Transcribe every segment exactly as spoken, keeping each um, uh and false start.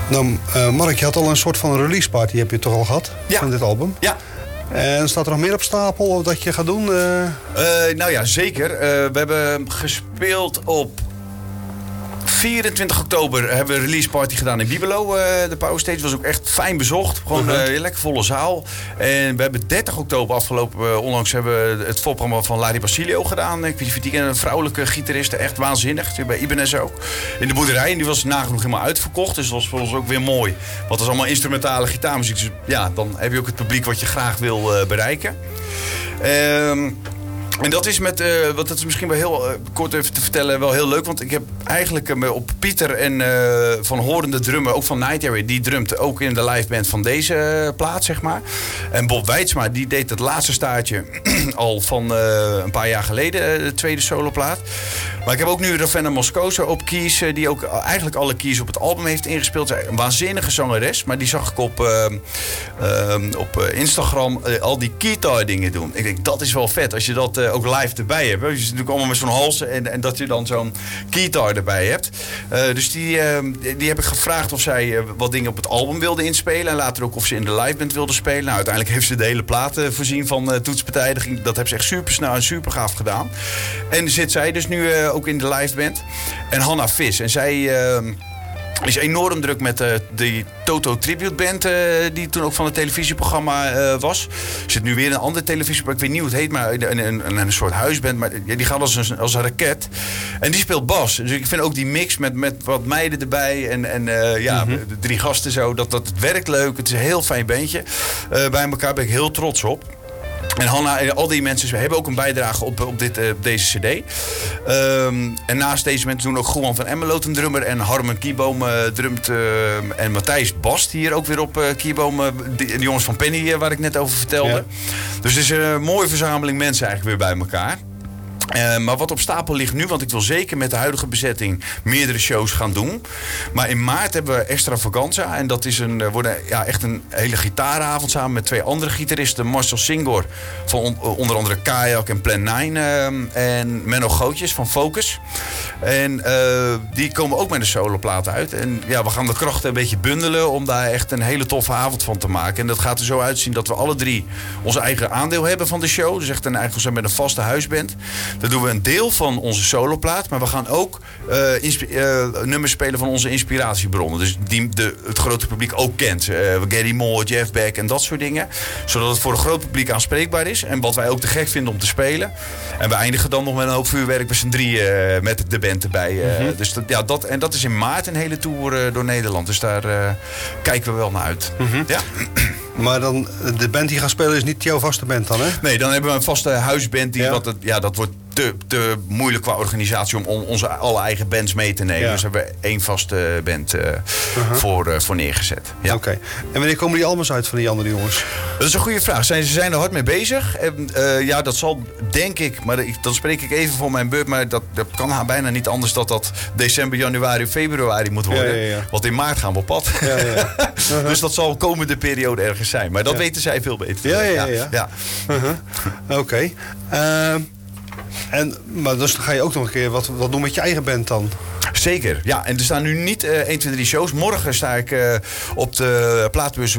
Nou, uh, Mark, je had al een soort van release party, heb je toch al gehad? Ja. Van dit album? Ja. En staat er nog meer op stapel dat je gaat doen? Uh... Uh, nou ja, zeker. Uh, we hebben gespeeld op vierentwintig oktober hebben we een release party gedaan in Bibelo. Uh, de Power Stage was ook echt fijn bezocht. Gewoon uh, een lekker volle zaal. En we hebben dertig oktober afgelopen, uh, onlangs hebben we het voorprogramma van Larry Basilio gedaan. Ik weet niet, die een vrouwelijke gitariste, echt waanzinnig. Bij Ibanez ook. In de boerderij. En die was nagenoeg helemaal uitverkocht. Dus dat was voor ons ook weer mooi. Want dat is allemaal instrumentale gitaarmuziek. Dus ja, dan heb je ook het publiek wat je graag wil uh, bereiken. Ehm... En dat is met, uh, wat dat is misschien wel heel uh, kort even te vertellen, wel heel leuk. Want ik heb eigenlijk uh, op Pieter en uh, Van Horen de drummer, ook van Night Area, die drumt ook in de liveband van deze uh, plaat, zeg maar. En Bob Weidsma, die deed het laatste staartje al van uh, een paar jaar geleden, uh, de tweede soloplaat. Maar ik heb ook nu Ravenna Moscoso op keys, uh, die ook eigenlijk alle keys op het album heeft ingespeeld. Zij een waanzinnige zangeres, maar die zag ik op, uh, uh, op uh, Instagram uh, al die guitar dingen doen. Ik denk, dat is wel vet, als je dat uh, ook live erbij hebt. Je zit natuurlijk allemaal met zo'n hals en, en dat je dan zo'n guitar erbij hebt. Uh, dus die, uh, die heb ik gevraagd of zij uh, wat dingen op het album wilde inspelen. En later ook of ze in de liveband wilde spelen. Nou, uiteindelijk heeft ze de hele plaat uh, voorzien van uh, toetspartijen. Dat heeft ze echt super snel en super gaaf gedaan. En zit zij dus nu uh, ook in de liveband. En Hanna Vis. En zij... Uh, is enorm druk met uh, die Toto Tribute Band, uh, die toen ook van het televisieprogramma uh, was. Er zit nu weer een ander televisieprogramma, ik weet niet hoe het heet, maar een, een, een soort huisband. Maar die gaat als een, als een raket. En die speelt bas. Dus ik vind ook die mix met, met wat meiden erbij en, en uh, ja, mm-hmm. de drie gasten zo, dat, dat het werkt leuk. Het is een heel fijn bandje. Uh, bij elkaar ben ik heel trots op. En Hanna en al die mensen hebben ook een bijdrage op, op dit, uh, deze cd. Um, en naast deze mensen doen ook Goeman van Emmeloot een drummer. En Harmen Kierboom uh, drumt. Uh, en Matthijs Bast hier ook weer op uh, Kierboom. Uh, de, de jongens van Penny uh, waar ik net over vertelde. Ja. Dus het is een mooie verzameling mensen eigenlijk weer bij elkaar. Uh, maar wat op stapel ligt nu, want ik wil zeker met de huidige bezetting meerdere shows gaan doen. Maar in maart hebben we Extravaganza. En dat is een, uh, wordt een, ja, echt een hele gitaaravond samen met twee andere gitaristen. Marcel Singor van on, onder andere Kayak en Plan nine. Uh, en Menno Gootjes van Focus. En uh, die komen ook met een soloplaat uit. En ja, we gaan de krachten een beetje bundelen om daar echt een hele toffe avond van te maken. En dat gaat er zo uitzien dat we alle drie onze eigen aandeel hebben van de show. Dus echt een eigen met een vaste huisband. Dan doen we een deel van onze soloplaat. Maar we gaan ook uh, insp- uh, nummers spelen van onze inspiratiebronnen. Dus die de, het grote publiek ook kent. Uh, Gary Moore, Jeff Beck en dat soort dingen. Zodat het voor een groot publiek aanspreekbaar is. En wat wij ook te gek vinden om te spelen. En we eindigen dan nog met een hoop vuurwerk met z'n drieën uh, met de band erbij. Uh, mm-hmm. Dus dat, ja, dat, en dat is in maart een hele tour uh, door Nederland. Dus daar uh, kijken we wel naar uit. Mm-hmm. Ja. Maar dan, de band die gaat spelen is niet jouw vaste band dan, hè? Nee, dan hebben we een vaste huisband. Die ja. Wat het, ja, dat wordt te, te moeilijk qua organisatie om onze alle eigen bands mee te nemen. Ja. Dus hebben we één vaste band uh, uh-huh. voor, uh, voor neergezet. Ja. Oké. Okay. En wanneer komen die albums uit van die andere jongens? Dat is een goede vraag. Zijn, ze zijn er hard mee bezig. En, uh, ja, dat zal denk ik, maar ik, dan spreek ik even voor mijn beurt. Maar dat, dat kan bijna niet anders dat dat december, januari, februari moet worden. Ja, ja, ja. Want in maart gaan we op pad. Ja, ja. Uh-huh. Dus dat zal komende periode ergens zijn. Maar dat ja. weten zij veel beter. Ja, ja, ja. ja. ja. Uh-huh. Oké. Okay. Uh, en, maar dus dan ga je ook nog een keer wat, wat doen met je eigen band dan? Zeker, ja. En er staan nu niet uh, één, twee, drie shows. Morgen sta ik uh, op de plaatbus uh,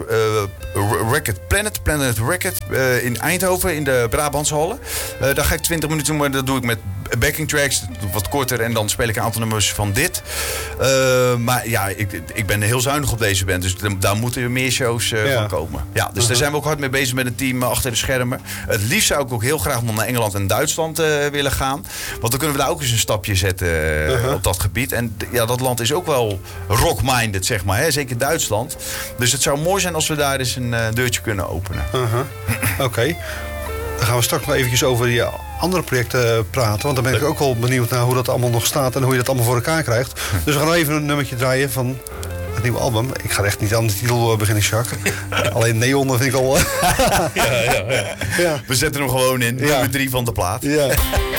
Record Planet, Planet Record uh, in Eindhoven in de Brabantse Hallen. Uh, daar ga ik twintig minuten doen, maar dat doe ik met backing tracks, wat korter. En dan speel ik een aantal nummers van dit. Uh, maar ja, ik, ik ben heel zuinig op deze band. Dus daar moeten meer shows uh, ja. van komen. Ja, dus uh-huh. daar zijn we ook hard mee bezig met een team uh, achter de schermen. Het liefst zou ik ook heel graag nog naar Engeland en Duitsland uh, willen gaan. Want dan kunnen we daar ook eens een stapje zetten uh, uh-huh. op dat gebied. En ja, dat land is ook wel rock-minded, zeg maar. Hè? Zeker Duitsland. Dus het zou mooi zijn als we daar eens een uh, deurtje kunnen openen. Uh-huh. Oké. Okay. Dan gaan we straks nog eventjes over die andere projecten praten. Want dan ben ik ook wel benieuwd naar hoe dat allemaal nog staat en hoe je dat allemaal voor elkaar krijgt. Dus we gaan even een nummertje draaien van het nieuwe album. Ik ga echt niet aan de titel beginnen, Jacques. Alleen Neon vind ik al... ja, ja, ja. Ja. We zetten hem gewoon in. Nummer drie van de plaat. Ja.